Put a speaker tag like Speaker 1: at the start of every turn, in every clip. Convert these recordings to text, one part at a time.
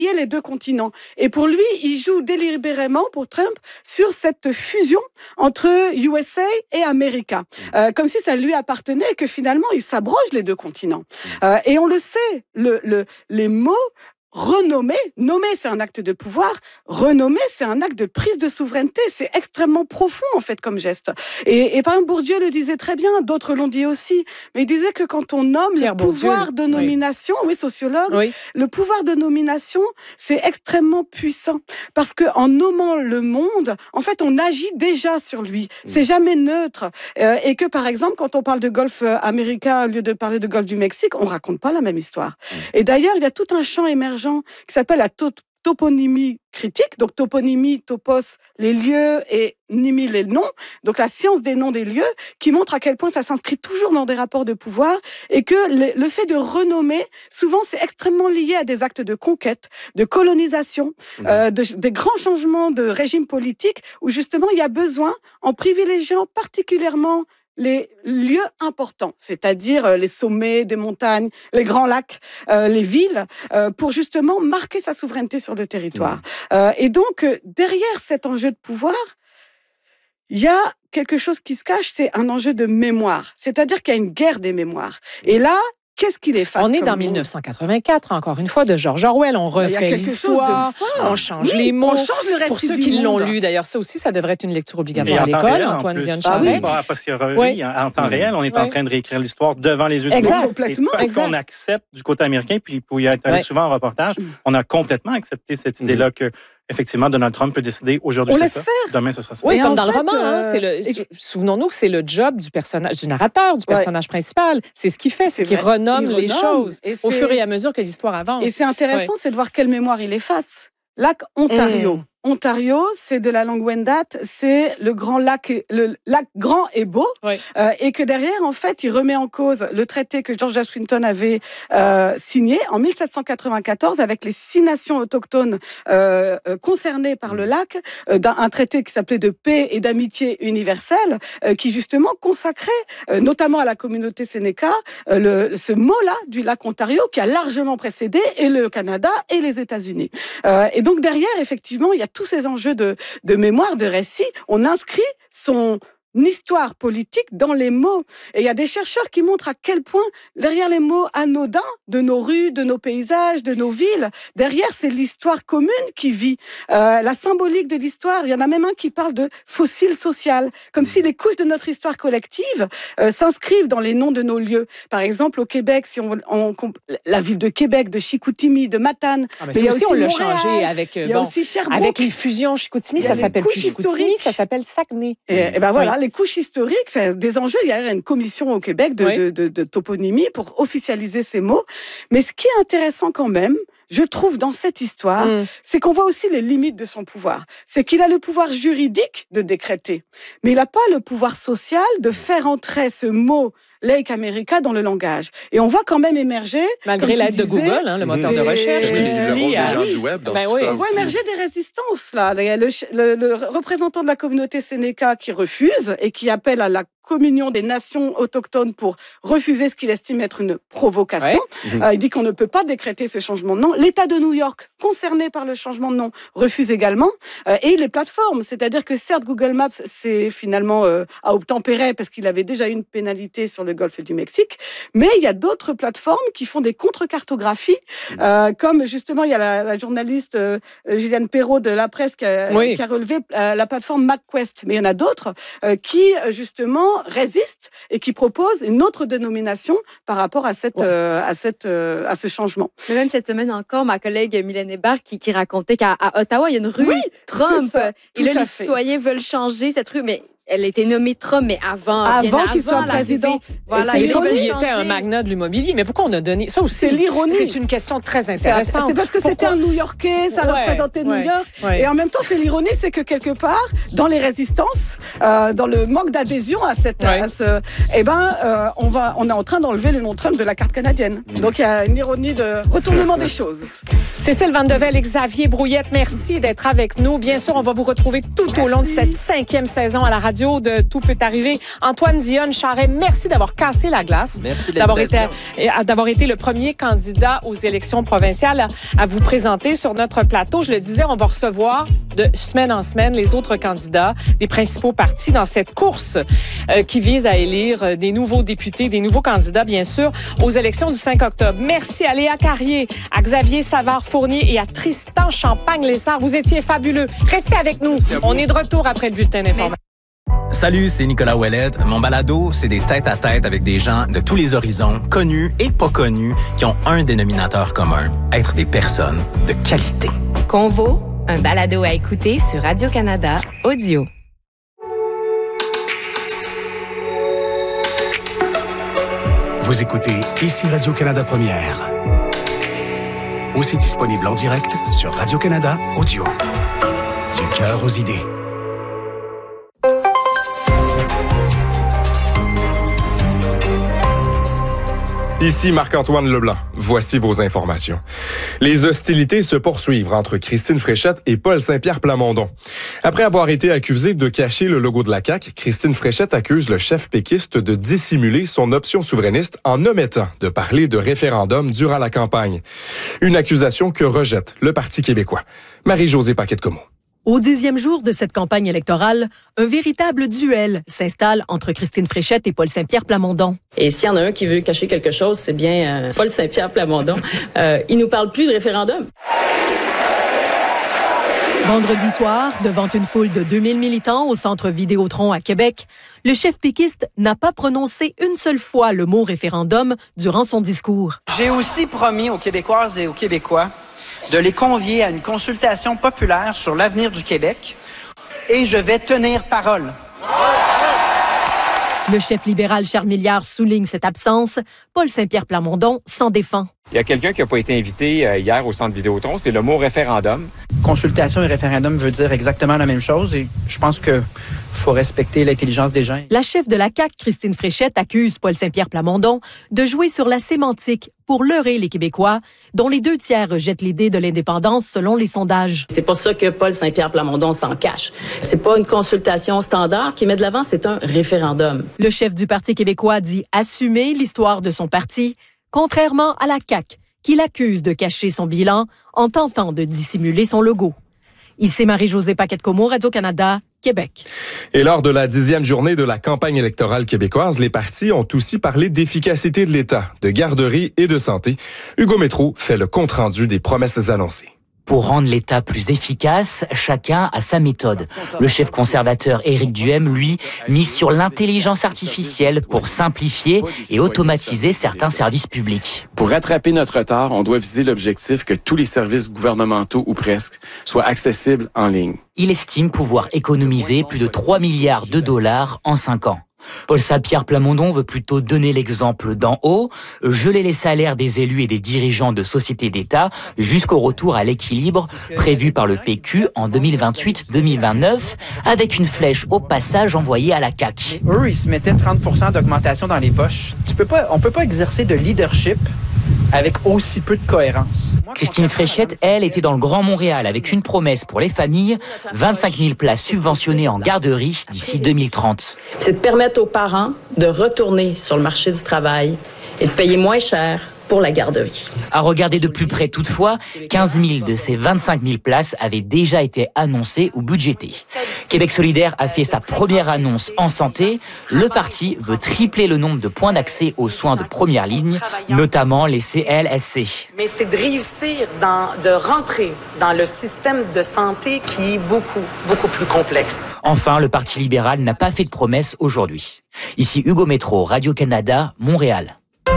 Speaker 1: relier les deux continents. Et pour lui, il joue délibérément, pour Trump, sur cette fusion entre USA et America. Comme si ça lui appartenait et que finalement, il s'abroge les deux continents. Et on le sait, les mots renommer, nommer c'est un acte de pouvoir, renommer c'est un acte de prise de souveraineté, c'est extrêmement profond en fait comme geste. Et par exemple Bourdieu le disait très bien, d'autres l'ont dit aussi, mais il disait que quand on nomme le pouvoir de nomination, oui sociologue, le pouvoir de nomination c'est extrêmement puissant parce que en nommant le monde, en fait on agit déjà sur lui, c'est jamais neutre et que par exemple quand on parle de Golfe américain au lieu de parler de Golfe du Mexique, on raconte pas la même histoire. Et d'ailleurs il y a tout un champ émergent qui s'appelle la toponymie critique, donc toponymie, topos, les lieux et nimi, les noms, donc la science des noms des lieux, qui montre à quel point ça s'inscrit toujours dans des rapports de pouvoir et que le fait de renommer, souvent c'est extrêmement lié à des actes de conquête, de colonisation, des grands changements de régime politique où justement il y a besoin, en privilégiant particulièrement les lieux importants, c'est-à-dire les sommets des montagnes, les grands lacs, les villes, pour justement marquer sa souveraineté sur le territoire. Et donc, derrière cet enjeu de pouvoir, il y a quelque chose qui se cache, c'est un enjeu de mémoire. C'est-à-dire qu'il y a une guerre des mémoires. Et là, qu'est-ce qu'il efface?
Speaker 2: On est dans 1984, encore une fois, de George Orwell. On refait l'histoire, on change les mots.
Speaker 1: On change le récit
Speaker 2: pour ceux
Speaker 1: du
Speaker 2: qui l'ont
Speaker 1: monde.
Speaker 2: lu, d'ailleurs, ça aussi, ça devrait être une lecture obligatoire à l'école. Antoine Dion-Charest.
Speaker 3: En temps réel, on est en train de réécrire l'histoire devant les yeux du monde.
Speaker 1: Complètement.
Speaker 3: Parce qu'on accepte du côté américain, puis pour y être allé souvent en reportage, on a complètement accepté cette idée-là que effectivement, Donald Trump peut décider aujourd'hui c'est ça, demain ce sera ça.
Speaker 2: Oui, comme dans le roman, souvenons-nous que c'est le job du personnage, du narrateur, du personnage principal. C'est ce qu'il fait, c'est qu'il renomme les choses au fur et à mesure que l'histoire avance.
Speaker 1: Et c'est intéressant, c'est de voir quelle mémoire il efface. Lac Ontario. Ontario, c'est de la langue Wendat, c'est le lac grand et beau, et que derrière, en fait, il remet en cause le traité que George Washington avait signé en 1794 avec les 6 nations autochtones concernées par le lac, un traité qui s'appelait de paix et d'amitié universelle, qui justement consacrait, notamment à la communauté Sénéca, ce mot-là du lac Ontario qui a largement précédé et le Canada et les États-Unis. Et donc derrière, effectivement, il y a tous ces enjeux de mémoire, de récit. On inscrit son histoire politique dans les mots. Et il y a des chercheurs qui montrent à quel point, derrière les mots anodins de nos rues, de nos paysages, de nos villes, derrière, c'est l'histoire commune qui vit. La symbolique de l'histoire, il y en a même un qui parle de fossile social, comme si les couches de notre histoire collective s'inscrivent dans les noms de nos lieux. Par exemple, au Québec, si la ville de Québec, de Chicoutimi, de Matane.
Speaker 2: Mais il y a aussi on l'a changé avec,
Speaker 1: il y a aussi Sherbrooke.
Speaker 2: Avec une fusion Chicoutimi, ça s'appelle plus Chicoutimi, ça s'appelle Saguenay.
Speaker 1: Et ben voilà. Les couches historiques, c'est des enjeux. Il y a une commission au Québec de toponymie pour officialiser ces mots. Mais ce qui est intéressant quand même, je trouve, dans cette histoire, c'est qu'on voit aussi les limites de son pouvoir. C'est qu'il a le pouvoir juridique de décréter, mais il n'a pas le pouvoir social de faire entrer ce mot Lake America dans le langage. Et on voit quand même émerger...
Speaker 2: Malgré l'aide de Google, le moteur de recherche.
Speaker 4: C'est le rôle des gens du web dans tout ça
Speaker 1: on voit émerger des résistances, là. Il y a le représentant de la communauté Sénéca qui refuse et qui appelle à la communion des nations autochtones pour refuser ce qu'il estime être une provocation. Il dit qu'on ne peut pas décréter ce changement de nom. L'État de New York, concerné par le changement de nom, refuse également. Et les plateformes, c'est-à-dire que certes, Google Maps, c'est finalement à obtempérer parce qu'il avait déjà eu une pénalité sur le golfe du Mexique. Mais il y a d'autres plateformes qui font des contre-cartographies, comme justement, il y a la journaliste Juliane Perrault de La Presse qui a relevé la plateforme MapQuest. Mais il y en a d'autres qui, justement, résistent et qui proposent une autre dénomination par rapport à ce changement.
Speaker 5: Mais même cette semaine encore, ma collègue Mylène Hébert qui racontait qu'à Ottawa, il y a une rue Trump. Et là, les citoyens veulent changer cette rue, mais elle était nommée Trump, mais avant
Speaker 1: qu'il soit président.
Speaker 5: Voilà,
Speaker 2: il était un magnat de l'immobilier. Mais pourquoi on a donné... Ça aussi,
Speaker 1: c'est l'ironie.
Speaker 2: C'est une question très intéressante.
Speaker 1: C'est parce que c'était un New-Yorkais, ça représentait New York. Et en même temps, c'est l'ironie, c'est que quelque part, dans les résistances, dans le manque d'adhésion à on est en train d'enlever le nom Trump de la carte canadienne. Donc, il y a une ironie de retournement des choses.
Speaker 2: Cécile Vandevel et Xavier Brouillette, merci d'être avec nous. Bien sûr, on va vous retrouver tout au long de cette 5e saison à la radio radio de Tout peut arriver. Antoine Dionne-Charret, merci d'avoir cassé la glace.
Speaker 6: Merci de
Speaker 2: d'avoir été le premier candidat aux élections provinciales à vous présenter sur notre plateau. Je le disais, on va recevoir de semaine en semaine les autres candidats des principaux partis dans cette course qui vise à élire des nouveaux députés, des nouveaux candidats, bien sûr, aux élections du 5 octobre. Merci à Léa Carrier, à Xavier Savard-Fournier et à Tristan Champagne-Lessard. Vous étiez fabuleux. Restez avec nous. On est de retour après le bulletin d'information.
Speaker 7: Salut, c'est Nicolas Ouellette. Mon balado, c'est des tête-à-tête avec des gens de tous les horizons, connus et pas connus, qui ont un dénominateur commun, être des personnes de qualité.
Speaker 8: Convo, un balado à écouter sur Radio-Canada Audio.
Speaker 9: Vous écoutez ici Radio-Canada Première. Aussi disponible en direct sur Radio-Canada Audio. Du cœur aux idées.
Speaker 10: Ici Marc-Antoine Leblanc. Voici vos informations. Les hostilités se poursuivent entre Christine Fréchette et Paul Saint-Pierre Plamondon. Après avoir été accusée de cacher le logo de la CAQ, Christine Fréchette accuse le chef péquiste de dissimuler son option souverainiste en omettant de parler de référendum durant la campagne. Une accusation que rejette le Parti québécois. Marie-Josée Paquette-Comeau.
Speaker 11: Au 10e jour de cette campagne électorale, un véritable duel s'installe entre Christine Fréchette et Paul Saint-Pierre Plamondon.
Speaker 12: Et s'il y en a un qui veut cacher quelque chose, c'est bien Paul Saint-Pierre Plamondon. Il nous parle plus de référendum.
Speaker 11: Vendredi soir, devant une foule de 2000 militants au Centre Vidéotron à Québec, le chef péquiste n'a pas prononcé une seule fois le mot référendum durant son discours.
Speaker 13: J'ai aussi promis aux Québécoises et aux Québécois de les convier à une consultation populaire sur l'avenir du Québec et je vais tenir parole.
Speaker 11: Le chef libéral Charles Milliard souligne cette absence. Paul Saint-Pierre Plamondon s'en défend.
Speaker 14: Il y a quelqu'un qui n'a pas été invité hier au Centre Vidéotron, c'est le mot référendum.
Speaker 13: Consultation et référendum veut dire exactement la même chose et je pense qu'il faut respecter l'intelligence des gens.
Speaker 11: La chef de la CAQ, Christine Fréchette, accuse Paul Saint-Pierre Plamondon de jouer sur la sémantique pour leurrer les Québécois, dont les 2/3 rejettent l'idée de l'indépendance selon les sondages.
Speaker 12: C'est pour ça que Paul Saint-Pierre Plamondon s'en cache. C'est pas une consultation standard qui met de l'avant, c'est un référendum.
Speaker 11: Le chef du Parti québécois dit assumer l'histoire de son parti, contrairement à la CAQ, qui l'accuse de cacher son bilan en tentant de dissimuler son logo. Ici Marie-Josée Paquette-Comeau, Radio-Canada, Québec.
Speaker 10: Et lors de la 10e journée de la campagne électorale québécoise, les partis ont aussi parlé d'efficacité de l'État, de garderie et de santé. Hugo Métrault fait le compte-rendu des promesses annoncées.
Speaker 15: Pour rendre l'État plus efficace, chacun a sa méthode. Le chef conservateur Éric Duhaime, lui, mise sur l'intelligence artificielle pour simplifier et automatiser certains services publics.
Speaker 16: Pour rattraper notre retard, on doit viser l'objectif que tous les services gouvernementaux ou presque soient accessibles en ligne.
Speaker 15: Il estime pouvoir économiser plus de 3 milliards de dollars en 5 ans. Paul Saint-Pierre Plamondon veut plutôt donner l'exemple d'en haut, geler les salaires des élus et des dirigeants de sociétés d'État jusqu'au retour à l'équilibre prévu par le PQ en 2028-2029, avec une flèche au passage envoyée à la CAQ.
Speaker 13: Eux, ils se mettaient 30% d'augmentation dans les poches. On peut pas exercer de leadership avec aussi peu de cohérence.
Speaker 15: Christine Fréchette, elle, était dans le Grand Montréal avec une promesse pour les familles, 25 000 places subventionnées en garderie d'ici 2030.
Speaker 12: C'est de permettre aux parents de retourner sur le marché du travail et de payer moins cher pour la garderie.
Speaker 15: À regarder de plus près toutefois, 15 000 de ces 25 000 places avaient déjà été annoncées ou budgétées. Québec solidaire a fait sa première annonce en santé. Le parti veut tripler le nombre de points d'accès aux soins de première ligne, notamment les CLSC.
Speaker 17: Mais c'est de réussir de rentrer dans le système de santé qui est beaucoup plus complexe.
Speaker 15: Enfin, le Parti libéral n'a pas fait de promesses aujourd'hui. Ici Hugo Métrault, Radio-Canada, Montréal.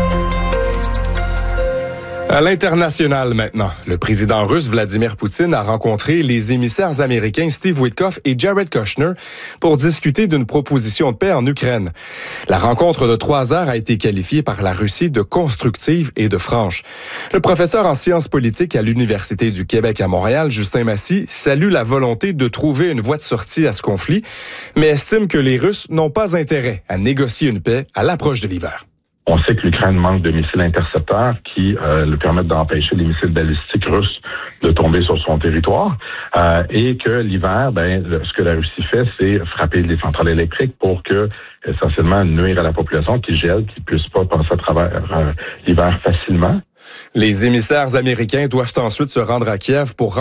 Speaker 10: À l'international maintenant, le président russe Vladimir Poutine a rencontré les émissaires américains Steve Witkoff et Jared Kushner pour discuter d'une proposition de paix en Ukraine. La rencontre de 3 heures a été qualifiée par la Russie de constructive et de franche. Le professeur en sciences politiques à l'Université du Québec à Montréal, Justin Massy, salue la volonté de trouver une voie de sortie à ce conflit, mais estime que les Russes n'ont pas intérêt à négocier une paix à l'approche de l'hiver.
Speaker 6: On sait que l'Ukraine manque de missiles intercepteurs qui lui permettent d'empêcher les missiles balistiques russes de tomber sur son territoire. Et que l'hiver, ce que la Russie fait, c'est frapper les centrales électriques pour que, essentiellement, nuire à la population qui gèle, qui ne puisse pas passer à travers l'hiver facilement.
Speaker 10: Les émissaires américains doivent ensuite se rendre à Kiev pour